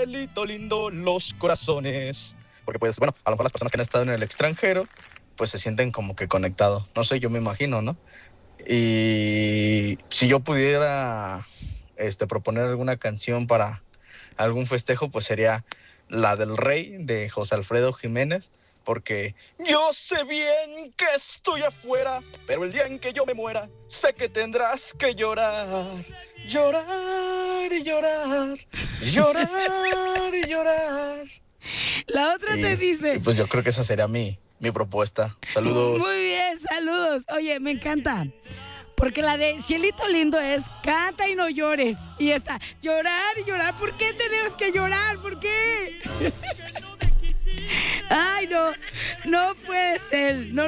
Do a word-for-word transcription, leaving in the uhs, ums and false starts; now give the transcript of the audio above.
cielito lindo, los corazones. Porque pues, bueno, a lo mejor las personas que han estado en el extranjero, pues se sienten como que conectados. No sé, yo me imagino, ¿no? Y si yo pudiera este, proponer alguna canción para algún festejo, pues sería la del Rey de José Alfredo Jiménez, porque yo sé bien que estoy afuera, pero el día en que yo me muera, sé que tendrás que llorar, llorar y llorar, llorar y llorar. La otra te Y, y dice, pues yo creo que esa sería mi, mi propuesta. muy Saludos. bien, saludos. Oye, me encanta. Porque la de Cielito Lindo es canta y no llores. Y esta, llorar y llorar. ¿Por qué tenemos que llorar? ¿Por qué? Ay, no, no puede ser. No